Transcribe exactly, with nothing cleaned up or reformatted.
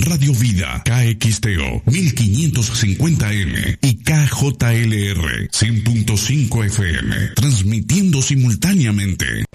Radio Vida K X T O mil quinientos cincuenta M y K J L R cien punto cinco F M, transmitiendo simultáneamente